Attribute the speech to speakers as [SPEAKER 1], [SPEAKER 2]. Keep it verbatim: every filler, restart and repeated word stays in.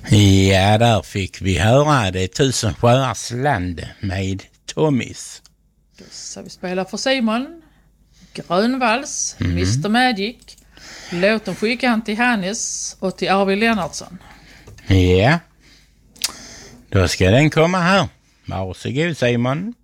[SPEAKER 1] Ja, där fick vi höra Det tusen sjöars land med Tommys.
[SPEAKER 2] Då ska vi spela för Simon. Grönvals, mm. mister Magic. Låten skickar han till Hannes och till Arvid Lennartsson.
[SPEAKER 1] Ja, då ska den komma här. Varsågod Simon.